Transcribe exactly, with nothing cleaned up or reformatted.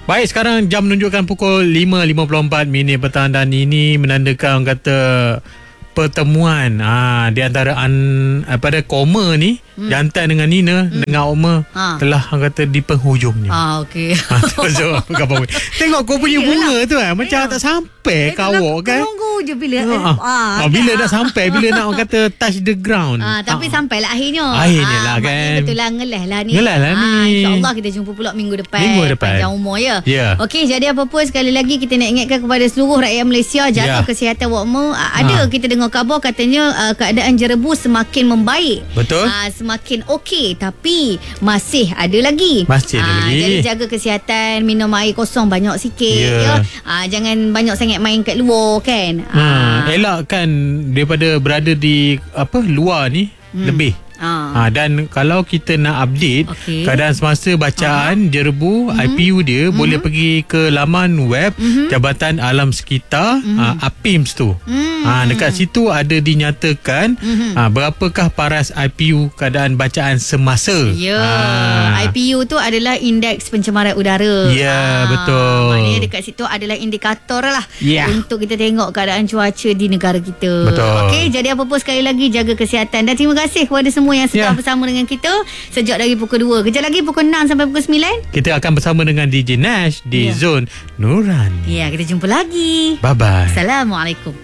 Baik, sekarang jam menunjukkan pukul lima lima puluh empat minit petang dan ini menandakan orang kata pertemuan ha, di antara an, pada koma ni hmm. jantan dengan Nina hmm. dengan Oma ha. telah orang kata di penghujungnya. Ah okey. Ha, so, tengok kau punya bunga tu kan macam yeah. tak sampai kau kan. Tunggu je bila ha. ah, ha, bila dah sampai bila nak orang kata touch the ground. Ah tapi ha. sampailah akhirnya. Akhirnya lah ah, kan. Betul lah ngelah lah ni. Ngelah lah ni. Ah, InsyaAllah kita jumpa pula minggu depan. Minggu depan. Panjang umur ya. Yeah. Okey, jadi apa pun sekali lagi kita nak ingatkan kepada seluruh rakyat Malaysia jaga yeah. kesihatan wakmu. Ah, ada ha. kita dengar khabar katanya Uh, keadaan jerebu semakin membaik. Betul. Uh, semakin okey tapi masih ada lagi. Masih ada uh, lagi. Jadi jaga kesihatan, minum air kosong banyak sikit yeah. ya. Uh, jangan banyak sangat main kat luar kan. Hmm, uh. elakkan daripada berada di apa luar ni hmm. lebih. Ha, dan kalau kita nak update okay. keadaan semasa bacaan uh-huh. jerebu uh-huh. I P U dia uh-huh. boleh pergi ke laman web uh-huh. Jabatan Alam Sekitar uh-huh. uh, A P I M S tu. Uh-huh. Ha, dekat situ ada dinyatakan uh-huh. ha, berapakah paras I P U keadaan bacaan semasa. Ya, yeah. ha. I P U tu adalah indeks pencemaran udara. Ya, yeah, ha. betul. Maknanya dekat situ adalah indikator lah yeah. untuk kita tengok keadaan cuaca di negara kita. Betul. Okey, jadi apa pun sekali lagi jaga kesihatan dan terima kasih kepada semua yang sedang yeah. bersama dengan kita sejak dari pukul dua. Kejap lagi pukul enam sampai pukul sembilan. Kita akan bersama dengan D J Nash di yeah. Zone Nurani. Ya, yeah, kita jumpa lagi. Bye-bye. Assalamualaikum.